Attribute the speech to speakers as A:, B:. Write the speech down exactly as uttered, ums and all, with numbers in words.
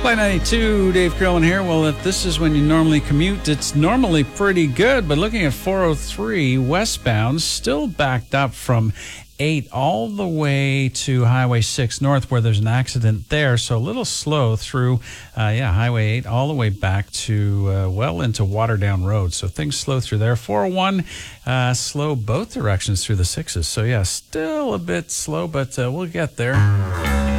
A: Flight ninety-two, Dave Curlin here. Well, if this is when you normally commute, it's normally pretty good. But looking at four oh three westbound, still backed up from eight all the way to Highway six North, where there's an accident there. So a little slow through, uh, yeah, Highway eight all the way back to, uh, well, into Waterdown Road. So things slow through there. four oh one, uh, slow both directions through the sixes. So, yeah, still a bit slow, but uh, we'll get there.